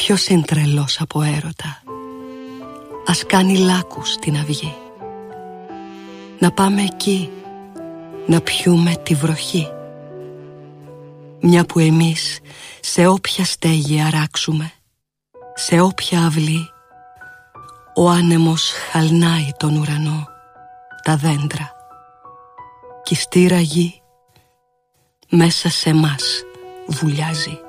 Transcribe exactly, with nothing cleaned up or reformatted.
Ποιος είναι τρελός από έρωτα? Ας κάνει λάκους στην αυγή. Να πάμε εκεί, να πιούμε τη βροχή. Μια που εμείς σε όποια στέγη αράξουμε, σε όποια αυλή, ο άνεμος χαλνάει τον ουρανό, τα δέντρα, κι η στήρα γη μέσα σε μας βουλιάζει.